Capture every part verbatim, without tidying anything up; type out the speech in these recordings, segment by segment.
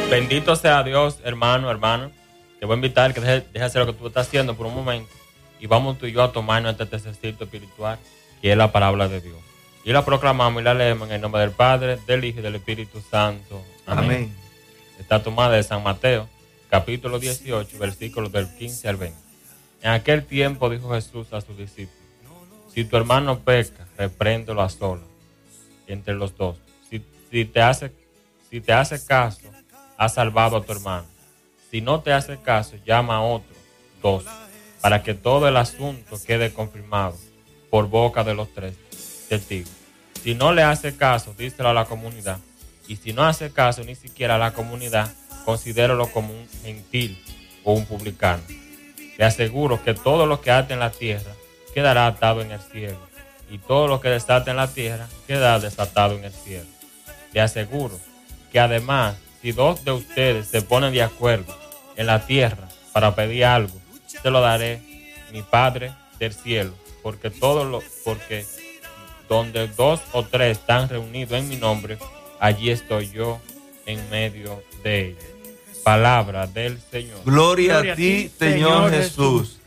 Bendito sea Dios, hermano, hermano. Te voy a invitar que dejes deje hacer lo que tú estás haciendo por un momento y vamos tú y yo a tomarnos este tececito espiritual que es la palabra de Dios. Y la proclamamos y la leemos en el nombre del Padre, del Hijo y del Espíritu Santo. Amén. Amén. Está tomada de San Mateo, capítulo dieciocho, versículos del quince al veinte. En aquel tiempo dijo Jesús a sus discípulos: si tu hermano peca, repréndelo a solas entre los dos. Si, si, te hace, si te hace caso, has salvado a tu hermano. Si no te hace caso, llama a otro, dos, para que todo el asunto quede confirmado por boca de los tres testigos. Si no le hace caso, díselo a la comunidad. Y si no hace caso ni siquiera a la comunidad, considéralo como un gentil o un publicano. Le aseguro que todo lo que ate en la tierra quedará atado en el cielo, y todo lo que desate en la tierra quedará desatado en el cielo. Le aseguro que además, si dos de ustedes se ponen de acuerdo en la tierra para pedir algo, se lo daré mi Padre del cielo, porque todo lo, porque donde dos o tres están reunidos en mi nombre, allí estoy yo en medio de ellos. Palabra del Señor. Gloria, Gloria a ti, Señor, Señor Jesús. Jesús.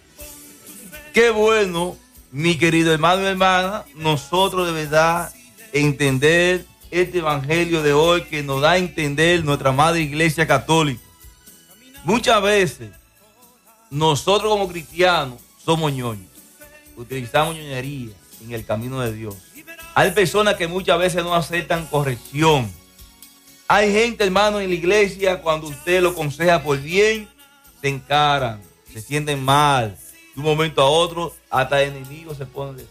Qué bueno, mi querido hermano y hermana, nosotros de verdad entender este evangelio de hoy que nos da a entender nuestra madre Iglesia Católica. Muchas veces nosotros como cristianos somos ñoños, utilizamos ñoñería en el camino de Dios. Hay personas que muchas veces no aceptan corrección. Hay gente, hermano, en la iglesia, cuando usted lo aconseja por bien, se encaran, se sienten mal. De un momento a otro, hasta enemigos se ponen de...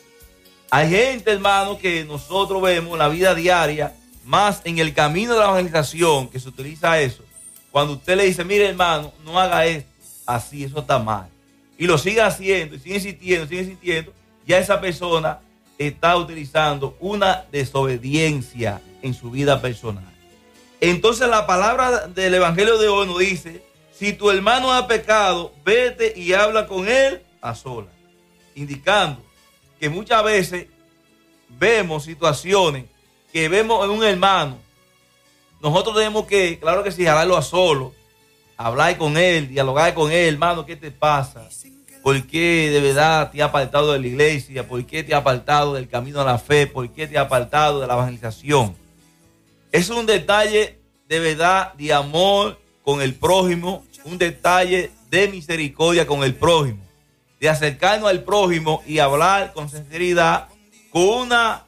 Hay gente, hermano, que nosotros vemos en la vida diaria, más en el camino de la evangelización, que se utiliza eso. Cuando usted le dice, mire, hermano, no haga esto, así, eso está mal. Y lo sigue haciendo, y sigue insistiendo, sigue insistiendo, ya esa persona está utilizando una desobediencia en su vida personal. Entonces la palabra del evangelio de hoy nos dice: si tu hermano ha pecado, vete y habla con él a solas, indicando que muchas veces vemos situaciones que vemos en un hermano. Nosotros tenemos que, claro que sí, hablarlo a solo, hablar con él, dialogar con él. Hermano, ¿qué te pasa? ¿Por qué de verdad te has apartado de la iglesia? ¿Por qué te has apartado del camino a la fe? ¿Por qué te has apartado de la evangelización? Es un detalle de verdad de amor con el prójimo, un detalle de misericordia con el prójimo, de acercarnos al prójimo y hablar con sinceridad, con una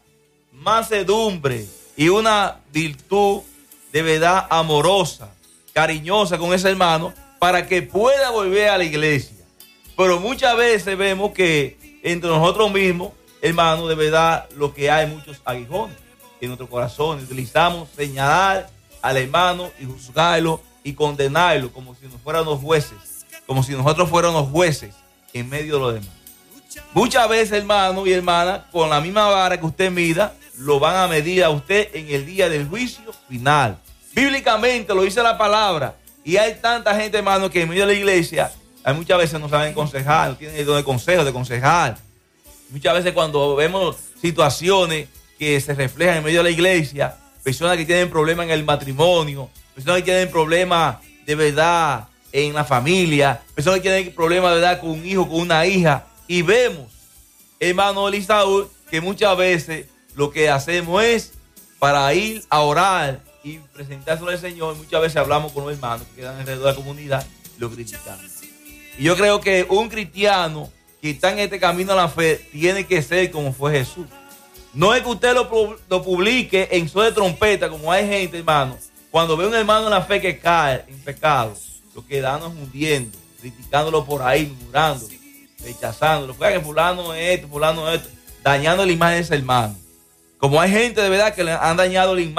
mansedumbre y una virtud de verdad amorosa, cariñosa con ese hermano, para que pueda volver a la iglesia. Pero muchas veces vemos que entre nosotros mismos, hermanos, de verdad lo que hay muchos aguijones en nuestro corazón. Utilizamos señalar al hermano y juzgarlo y condenarlo como si nos fuéramos jueces, como si nosotros fuéramos jueces en medio de los demás. Muchas veces, hermano y hermana, con la misma vara que usted mida, lo van a medir a usted en el día del juicio final. Bíblicamente lo dice la palabra. Y hay tanta gente, hermano, que en medio de la iglesia, hay muchas veces no saben aconsejar, no tienen el don de consejo, de aconsejar. Muchas veces cuando vemos situaciones que se reflejan en medio de la iglesia, personas que tienen problemas en el matrimonio, personas que tienen problemas de verdad en la familia, personas que tienen problemas de verdad con un hijo, con una hija, y vemos, hermano Elisaúl, que muchas veces lo que hacemos es para ir a orar y presentárselo al Señor. Muchas veces hablamos con los hermanos que quedan alrededor de la comunidad y lo criticamos. Y yo creo que un cristiano que está en este camino a la fe tiene que ser como fue Jesús. No es que usted lo, lo publique en son de trompeta, como hay gente, hermano. Cuando ve un hermano en la fe que cae en pecado, lo que dan es hundiendo, criticándolo por ahí, murmurándolo, rechazándolo. Fue que fulano es esto, fulano es esto, dañando la imagen de ese hermano. Como hay gente de verdad que le han dañado la imagen